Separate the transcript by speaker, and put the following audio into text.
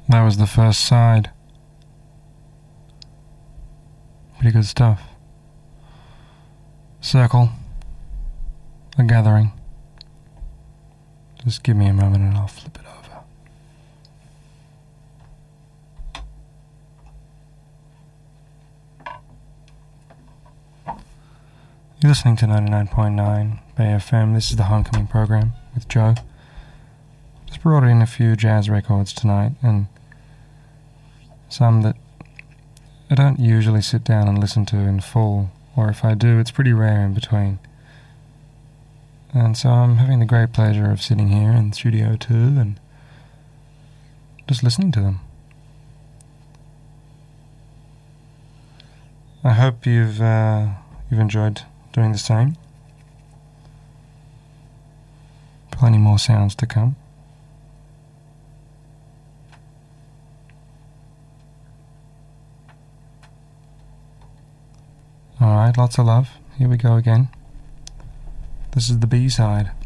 Speaker 1: That was the first side. Pretty good stuff. Circle. A gathering. Just give me a moment and I'll flip it over. You're listening to 99.9 Bay FM. This is the Homecoming program with Joe. Just brought in a few jazz records tonight, and some that I don't usually sit down and listen to in full, or if I do, it's pretty rare in between. And so I'm having the great pleasure of sitting here in Studio 2 and just listening to them. I hope you've enjoyed doing the same. Plenty more sounds to come. Alright, lots of love. Here we go again. This is the B-side.